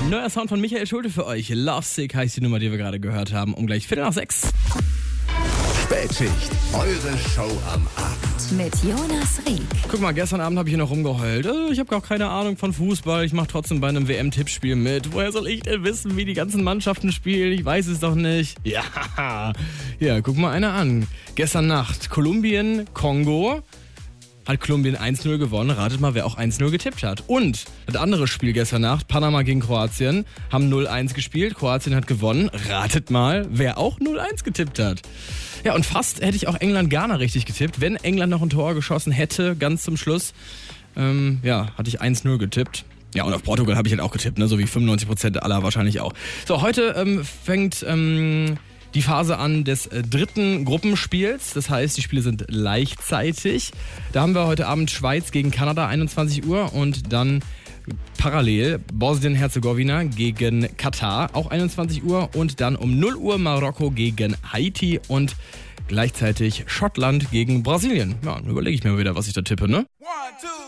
Neuer Sound von Michael Schulte für euch. Lovesick heißt die Nummer, die wir gerade gehört haben. Um gleich 5:45. Spätschicht, eure Show am Abend. Mit Jonas Rieck. Guck mal, gestern Abend habe ich hier noch rumgeheult. Ich habe gar keine Ahnung von Fußball. Ich mache trotzdem bei einem WM-Tippspiel mit. Woher soll ich denn wissen, wie die ganzen Mannschaften spielen? Ich weiß es doch nicht. Ja, guck mal einer an. Gestern Nacht Kolumbien, Kongo. Hat Kolumbien 1-0 gewonnen. Ratet mal, wer auch 1-0 getippt hat. Und das andere Spiel gestern Nacht, Panama gegen Kroatien, haben 0-1 gespielt. Kroatien hat gewonnen. Ratet mal, wer auch 0-1 getippt hat. Ja, und fast hätte ich auch England-Ghana richtig getippt, wenn England noch ein Tor geschossen hätte, ganz zum Schluss. Hatte ich 1-0 getippt. Ja, und auf Portugal habe ich halt auch getippt, ne? So wie 95% aller wahrscheinlich auch. So, heute fängt die Phase an des dritten Gruppenspiels. Das heißt, die Spiele sind gleichzeitig. Da haben wir heute Abend Schweiz gegen Kanada, 21 Uhr. Und dann parallel Bosnien-Herzegowina gegen Katar, auch 21 Uhr. Und dann um 0 Uhr Marokko gegen Haiti und gleichzeitig Schottland gegen Brasilien. Ja, dann überlege ich mir mal wieder, was ich da tippe, ne?